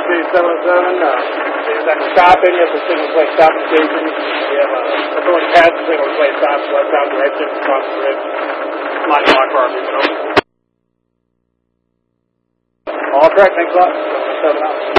There's that stopping at the signal plate stopping station. We have a going past the signal plate stops, left out, right shift across the bridge. Line block car, moving over. All correct, thanks a lot. 7 out.